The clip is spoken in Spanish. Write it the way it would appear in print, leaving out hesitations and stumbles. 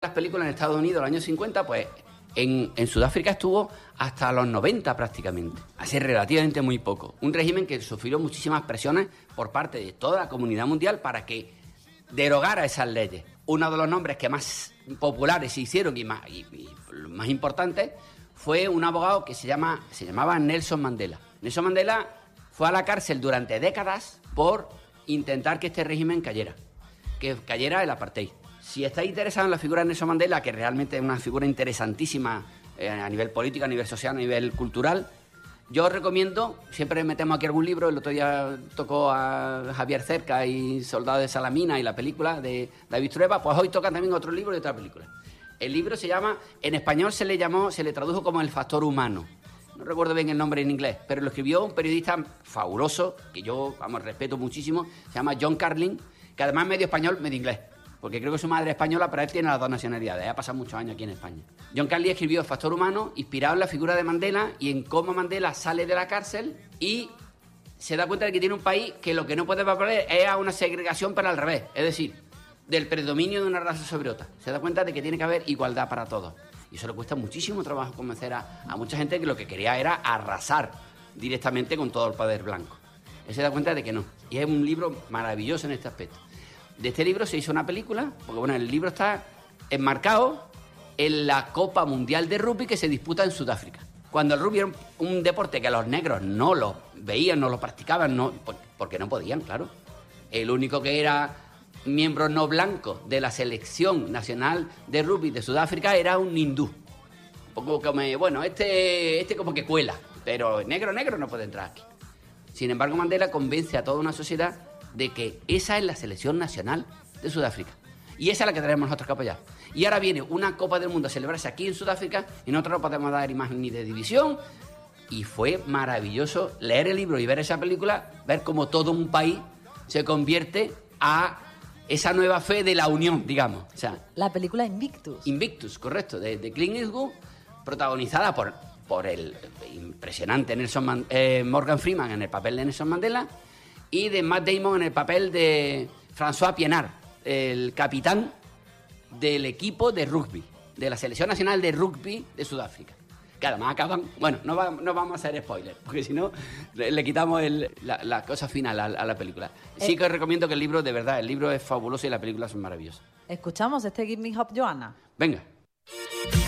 las películas en Estados Unidos en los años 50, pues en Sudáfrica estuvo hasta los 90 prácticamente, hace relativamente muy poco. Un régimen que sufrió muchísimas presiones por parte de toda la comunidad mundial para que derogara esas leyes. Uno de los nombres que más populares se hicieron y más importantes fue un abogado que se llamaba Nelson Mandela. Nelson Mandela fue a la cárcel durante décadas por intentar que este régimen cayera el apartheid. Si estáis interesados en la figura de Nelson Mandela, que realmente es una figura interesantísima a nivel político, a nivel social, a nivel cultural, yo os recomiendo, siempre metemos aquí algún libro, el otro día tocó a Javier Cerca y Soldado de Salamina y la película de David Trueba, pues hoy tocan también otro libro y otra película. El libro se llama, en español se le tradujo como El factor humano. No recuerdo bien el nombre en inglés, pero lo escribió un periodista fabuloso, que yo, respeto muchísimo, se llama John Carlin, que además es medio español, medio inglés, porque creo que su madre es española, pero él tiene las dos nacionalidades, ha pasado muchos años aquí en España. John Carlin escribió El factor humano, inspirado en la figura de Mandela y en cómo Mandela sale de la cárcel y se da cuenta de que tiene un país que lo que no puede proponer es a una segregación, pero al revés, es decir, del predominio de una raza sobre otra. Se da cuenta de que tiene que haber igualdad para todos. Y eso le cuesta muchísimo trabajo convencer a mucha gente que lo que quería era arrasar directamente con todo el poder blanco. Él se da cuenta de que no. Y es un libro maravilloso en este aspecto. De este libro se hizo una película, porque bueno, el libro está enmarcado en la Copa Mundial de Rugby que se disputa en Sudáfrica. Cuando el rugby era un deporte que los negros no lo veían, no lo practicaban, no, porque no podían, claro. El único que era miembro no blanco de la selección nacional de rugby de Sudáfrica era un hindú. Un poco como, bueno, este como que cuela, pero negro no puede entrar aquí. Sin embargo, Mandela convence a toda una sociedad de que esa es la selección nacional de Sudáfrica. Y esa es la que tenemos nosotros que apoyar. Y ahora viene una Copa del Mundo a celebrarse aquí en Sudáfrica y nosotros no podemos dar imagen ni de división. Y fue maravilloso leer el libro y ver esa película, ver cómo todo un país se convierte a esa nueva fe de la unión, digamos. O sea, la película Invictus. Invictus, correcto, de Clint Eastwood, protagonizada por el impresionante Morgan Freeman en el papel de Nelson Mandela y de Matt Damon en el papel de François Pienaar, el capitán del equipo de rugby, de la Selección Nacional de Rugby de Sudáfrica. Que además acaban... Bueno, no vamos a hacer spoilers, porque si no le quitamos la cosa final a la película. Sí que os recomiendo que el libro, de verdad, el libro es fabuloso y las películas son maravillosas. ¿Escuchamos este Give Me Hope, Joanna? Venga.